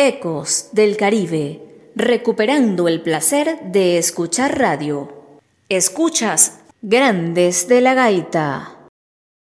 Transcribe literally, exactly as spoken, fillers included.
Ecos del Caribe, recuperando el placer de escuchar radio. Escuchas Grandes de la Gaita.